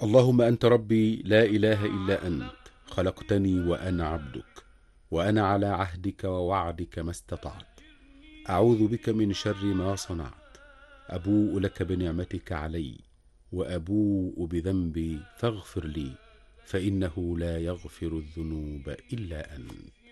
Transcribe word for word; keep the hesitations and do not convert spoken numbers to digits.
اللهم أنت ربي لا إله إلا أنت، خلقتني وأنا عبدك، وأنا على عهدك ووعدك ما استطعت. أعوذ بك من شر ما صنعت. أبوء لك بنعمتك علي وأبوء بذنبي فاغفر لي، فإنه لا يغفر الذنوب إلا أنت.